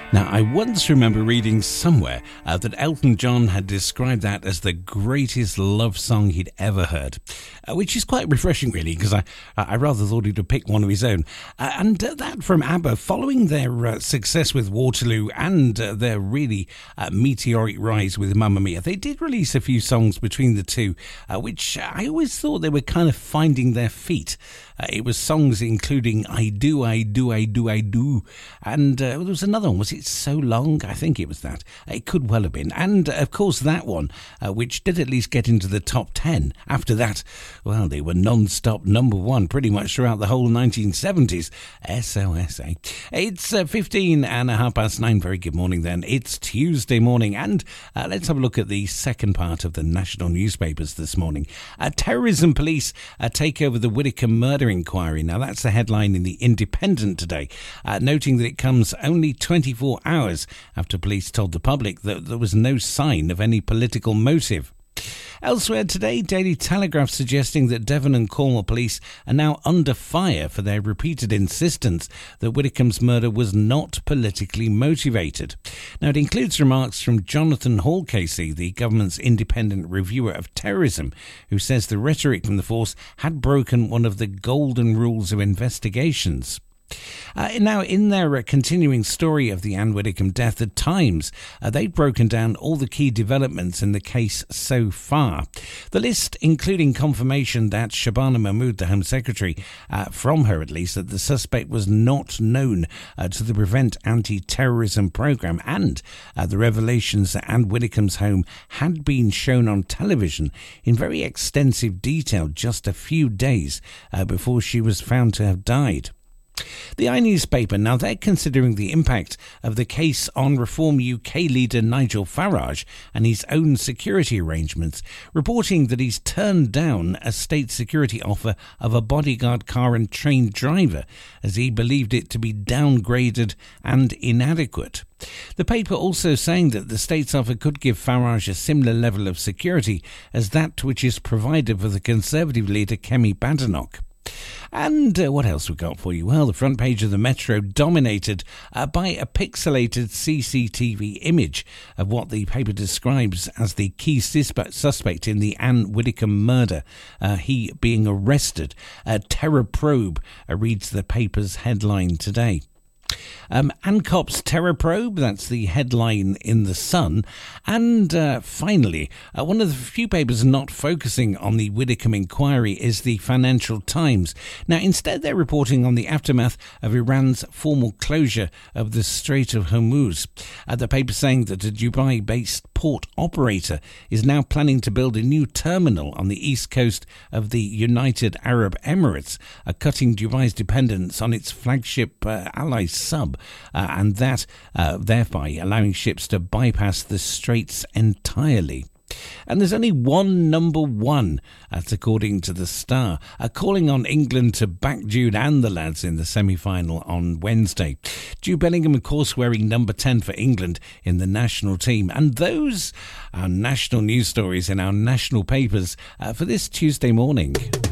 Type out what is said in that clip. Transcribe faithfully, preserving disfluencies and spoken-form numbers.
Now, I once remember reading somewhere uh, that Elton John had described that as the greatest love song he'd ever heard, uh, which is quite refreshing, really, because I, I rather thought he'd have picked one of his own. Uh, and uh, that from ABBA, following their uh, success with Waterloo and uh, their really uh, meteoric rise with Mamma Mia, they did release a few songs between the two, uh, which I always thought they were kind of finding their feet. Uh, it was songs including I Do, I Do, I Do, I Do. And uh, there was another one. Was it So Long? I think it was that. It could well have been. And, uh, of course, that one, uh, which did at least get into the top ten. After that, well, they were non-stop number one pretty much throughout the whole nineteen seventies. S O S, eh? It's uh, fifteen and a half past nine. Very good morning, then. It's Tuesday morning. And uh, let's have a look at the second part of the national newspapers this morning. Uh, terrorism police uh, take over the Whitacombe murder inquiry. Now, that's the headline in the Independent today, uh, noting that it comes only twenty-four hours after police told the public that there was no sign of any political motive. Elsewhere today, Daily Telegraph suggesting that Devon and Cornwall police are now under fire for their repeated insistence that Whitacombe's murder was not politically motivated. Now, it includes remarks from Jonathan Hall Casey, the government's independent reviewer of terrorism, who says the rhetoric from the force had broken one of the golden rules of investigations. Uh, now, in their uh, continuing story of the Anne Widdecombe death, The Times, uh, they've broken down all the key developments in the case so far. The list, including confirmation that Shabana Mahmood, the Home Secretary, uh, from her at least, that the suspect was not known uh, to the Prevent Anti-Terrorism Programme, and uh, the revelations that Anne Widdecombe's home had been shown on television in very extensive detail just a few days uh, before she was found to have died. The I newspaper, now they're considering the impact of the case on Reform U K leader Nigel Farage and his own security arrangements, reporting that he's turned down a state security offer of a bodyguard car and trained driver as he believed it to be downgraded and inadequate. The paper also saying that the state's offer could give Farage a similar level of security as that which is provided for the Conservative leader Kemi Badenoch. And uh, what else we got for you? Well, the front page of the Metro dominated uh, by a pixelated C C T V image of what the paper describes as the key suspect in the Anne Widdecombe murder, uh, he being arrested. A terror probe uh, reads the paper's headline today. Um, ANCOP's terror probe, that's the headline in The Sun. And uh, finally, uh, one of the few papers not focusing on the Widdecombe inquiry is the Financial Times. Now, instead, they're reporting on the aftermath of Iran's formal closure of the Strait of Hormuz. Uh, the paper saying that a Dubai-based port operator is now planning to build a new terminal on the east coast of the United Arab Emirates, uh, cutting Dubai's dependence on its flagship uh, ally sub, uh, and that uh, thereby allowing ships to bypass the straits entirely. And there's only one number one, that's according to The Star, uh, calling on England to back Jude and the lads in the semi-final on Wednesday. Jude Bellingham, of course, wearing number ten for England in the national team. And those are national news stories in our national papers uh, for this Tuesday morning.